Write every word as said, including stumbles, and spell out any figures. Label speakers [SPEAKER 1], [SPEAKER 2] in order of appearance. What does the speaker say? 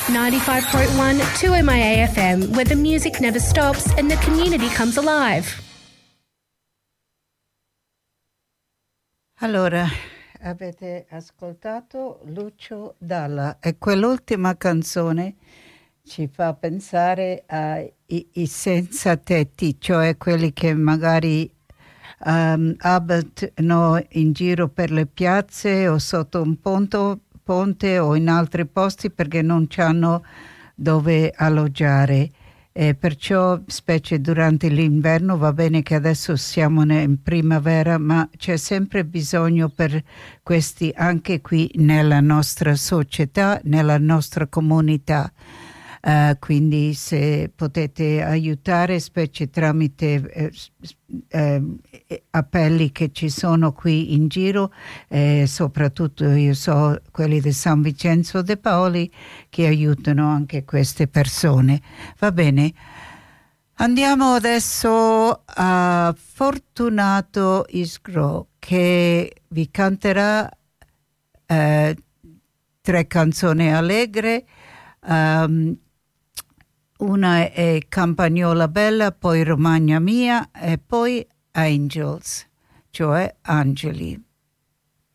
[SPEAKER 1] ninety-five point one two M I A F M, where the music never stops and the community comes alive.
[SPEAKER 2] Allora, avete ascoltato Lucio Dalla e quell'ultima canzone ci fa pensare ai i senza tetti, cioè quelli che magari um, abitano in giro per le piazze o sotto un ponto, ponte o in altri posti perché non hanno dove alloggiare. E perciò, specie durante l'inverno, va bene che adesso siamo in primavera, ma c'è sempre bisogno per questi anche qui nella nostra società, nella nostra comunità. Uh, quindi se potete aiutare, specie tramite eh, eh, appelli che ci sono qui in giro, eh, soprattutto io so quelli di San Vincenzo de Paoli che aiutano anche queste persone. Va bene, andiamo adesso a Fortunato Isgro che vi canterà eh, tre canzoni allegre. Um, Una è Campagnola Bella, poi Romagna Mia e poi Angels, cioè Angeli.